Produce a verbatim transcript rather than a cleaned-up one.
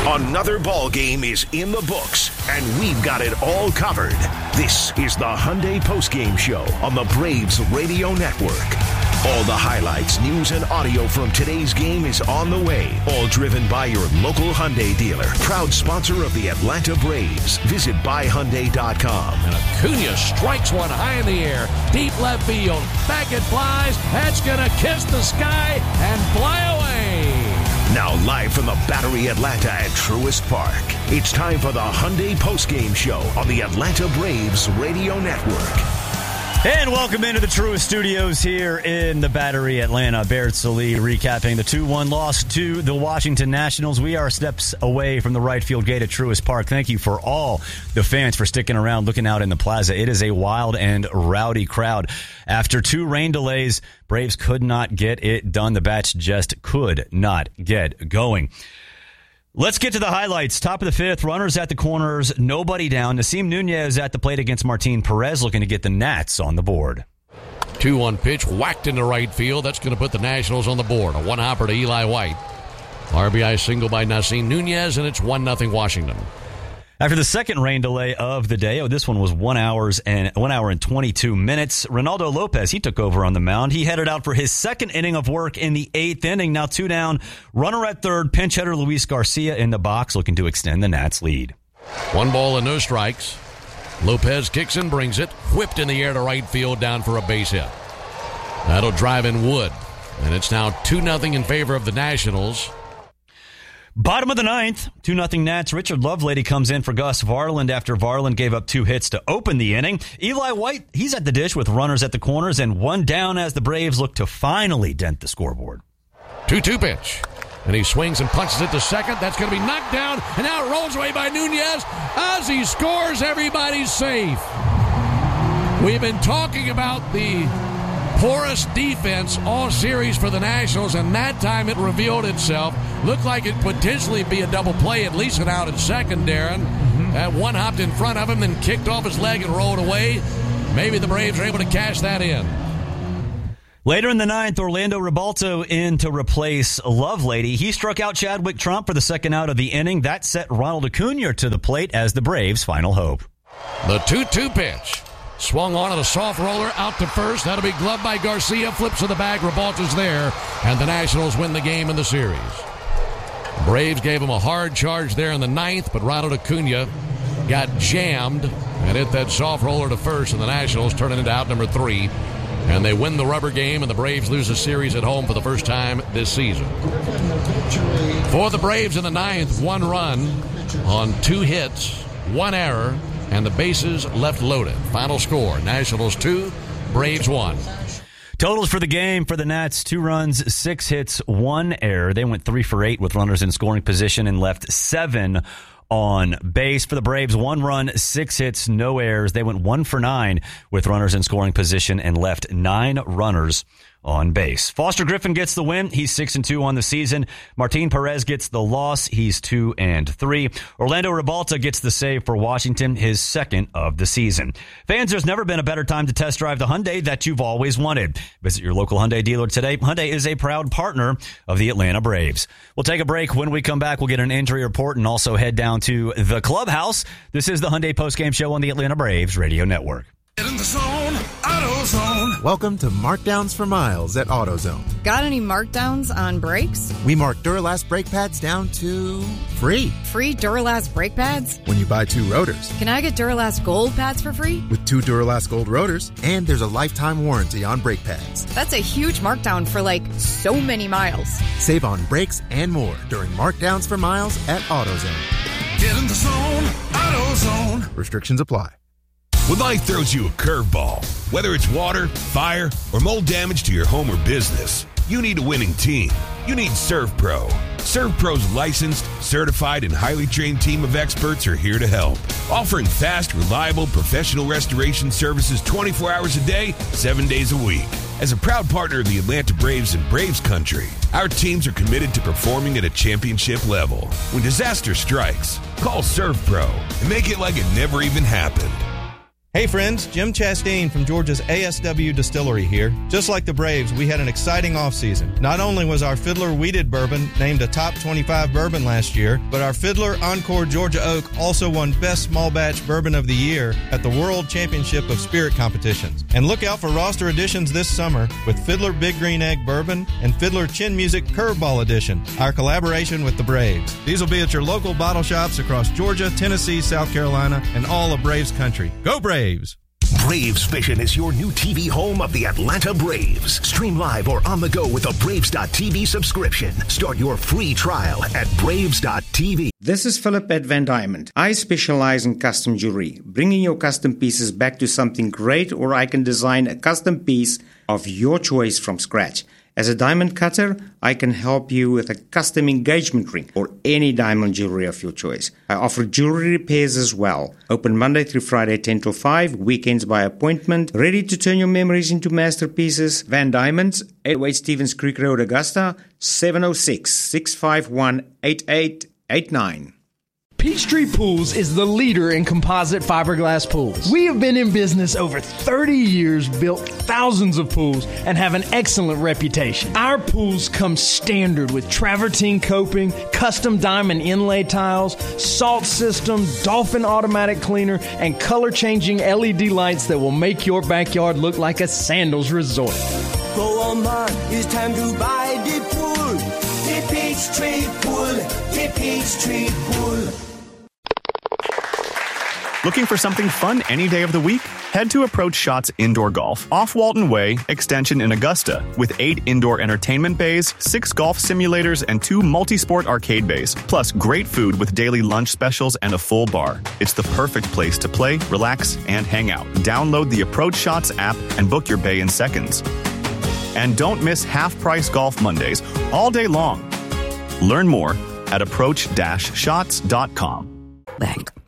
Another ball game is in the books, and we've got it all covered. This is the Hyundai Postgame Show on the Braves Radio Network. All the highlights, news, and audio from today's game is on the way. All driven by your local Hyundai dealer. Proud sponsor of the Atlanta Braves. Visit buy hyundai dot com. And Acuna strikes one high in the air. Deep left field. Back it flies. That's going to kiss the sky and fly away. Now live from the Battery Atlanta at Truist Park. It's time for the Hyundai Postgame Show on the Atlanta Braves Radio Network. And welcome into the Truist Studios here in the Battery Atlanta. Barrett Sallee recapping the two one loss to the Washington Nationals. We are steps away from the right field gate at Truist Park. Thank you for all the fans for sticking around, looking out in the plaza. It is a wild and rowdy crowd. After two rain delays, Braves could not get it done. The bats just could not get going. Let's get to the highlights. Top of the fifth, runners at the corners, nobody down. Nasim Nunez at the plate against Martin Perez, looking to get the Nats on the board. two one pitch, whacked into right field. That's going to put the Nationals on the board. A one-hopper to Eli White. R B I single by Nasim Nunez, and it's one nothing Washington. After the second rain delay of the day, oh, this one was one hours and one hour and twenty-two minutes. Ronaldo Lopez, he took over on the mound. He headed out for his second inning of work in the eighth inning. Now two down, runner at third, pinch hitter Luis Garcia in the box, looking to extend the Nats' lead. One ball and no strikes. Lopez kicks and brings it, whipped in the air to right field, down for a base hit. That'll drive in Wood, and it's now two nothing in favor of the Nationals. Bottom of the ninth, two nothing Nats. Richard Lovelady comes in for Gus Varland after Varland gave up two hits to open the inning. Eli White, he's at the dish with runners at the corners and one down as the Braves look to finally dent the scoreboard. two two pitch. And he swings and punches it to second. That's going to be knocked down. And now it rolls away by Nunez. As he scores, everybody's safe. We've been talking about the porous defense all series for the Nationals, and that time it revealed itself. Looked like it potentially be a double play, at least an out at second, Darren. Mm-hmm. That one hopped in front of him, then kicked off his leg and rolled away. Maybe the Braves are able to cash that in. Later in the ninth, Orlando Ribalto in to replace Lovelady. He struck out Chadwick Trump for the second out of the inning. That set Ronald Acuna to the plate as the Braves' final hope. The two two pitch. Swung on at a soft roller out to first. That'll be gloved by Garcia. Flips to the bag. Ribalta's there. And the Nationals win the game in the series. Braves gave him a hard charge there in the ninth, but Ronald Acuna got jammed and hit that soft roller to first, and the Nationals turn it into out number three. And they win the rubber game, and the Braves lose a series at home for the first time this season. For the Braves in the ninth, one run on two hits, one error, and the bases left loaded. Final score, Nationals two, Braves one. Totals for the game for the Nats, two runs, six hits, one error. They went three for eight with runners in scoring position and left seven on base. For the Braves, one run, six hits, no errors. They went one for nine with runners in scoring position and left nine runners on base. Foster Griffin gets the win. He's six and two on the season. Martin Perez gets the loss. He's two and three. Orlando Ribalta gets the save for Washington, his second of the season. Fans, there's never been a better time to test drive the Hyundai that you've always wanted. Visit your local Hyundai dealer today. Hyundai is a proud partner of the Atlanta Braves. We'll take a break. When we come back, we'll get an injury report and also head down to the clubhouse. This is the Hyundai Postgame Show on the Atlanta Braves Radio Network. Get in the zone, AutoZone. Welcome to Markdowns for Miles at AutoZone. Got any markdowns on brakes? We mark Duralast brake pads down to free. Free Duralast brake pads? When you buy two rotors. Can I get Duralast Gold pads for free? With two Duralast Gold rotors, and there's a lifetime warranty on brake pads. That's a huge markdown for like so many miles. Save on brakes and more during Markdowns for Miles at AutoZone. Get in the zone, AutoZone. Restrictions apply. When life throws you a curveball, whether it's water, fire, or mold damage to your home or business, you need a winning team. You need ServPro. ServPro's licensed, certified, and highly trained team of experts are here to help, offering fast, reliable, professional restoration services twenty-four hours a day, seven days a week. As a proud partner of the Atlanta Braves and Braves Country, our teams are committed to performing at a championship level. When disaster strikes, call ServPro and make it like it never even happened. Hey friends, Jim Chastain from Georgia's A S W Distillery here. Just like the Braves, we had an exciting offseason. Not only was our Fiddler Wheated Bourbon named a top twenty-five bourbon last year, but our Fiddler Encore Georgia Oak also won Best Small Batch Bourbon of the Year at the World Championship of Spirit Competitions. And look out for roster additions this summer with Fiddler Big Green Egg Bourbon and Fiddler Chin Music Curveball Edition, our collaboration with the Braves. These will be at your local bottle shops across Georgia, Tennessee, South Carolina, and all of Braves country. Go Braves! Braves Vision is your new T V home of the Atlanta Braves. Stream live or on the go with a Braves dot T V subscription. Start your free trial at Braves dot T V. This is Philip at Van Diamond. I specialize in custom jewelry, bringing your custom pieces back to something great, or I can design a custom piece of your choice from scratch. As a diamond cutter, I can help you with a custom engagement ring or any diamond jewelry of your choice. I offer jewelry repairs as well. Open Monday through Friday, ten till five, weekends by appointment. Ready to turn your memories into masterpieces? Van Diamonds, eight oh eight Stevens Creek Road, Augusta, seven oh six, six five one, eight eight eight nine. Peachtree Pools is the leader in composite fiberglass pools. We have been in business over thirty years, built thousands of pools, and have an excellent reputation. Our pools come standard with travertine coping, custom diamond inlay tiles, salt system, dolphin automatic cleaner, and color-changing L E D lights that will make your backyard look like a sandals resort. Go on, man, it's time to buy the pool. The Peachtree Pool, the Peachtree Pool. Looking for something fun any day of the week? Head to Approach Shots Indoor Golf, off Walton Way, extension in Augusta, with eight indoor entertainment bays, six golf simulators, and two multi-sport arcade bays, plus great food with daily lunch specials and a full bar. It's the perfect place to play, relax, and hang out. Download the Approach Shots app and book your bay in seconds. And don't miss half-price Golf Mondays all day long. Learn more at approach dash shots dot com. Bank.